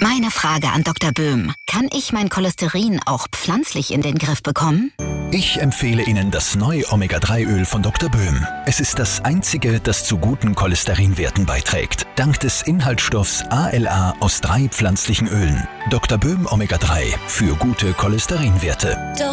Meine Frage an Dr. Böhm. Kann ich mein Cholesterin auch pflanzlich in den Griff bekommen? Ich empfehle Ihnen das neue Omega-3-Öl von Dr. Böhm. Es ist das einzige, das zu guten Cholesterinwerten beiträgt. Dank des Inhaltsstoffs ALA aus 3 pflanzlichen Ölen. Dr. Böhm Omega-3 für gute Cholesterinwerte.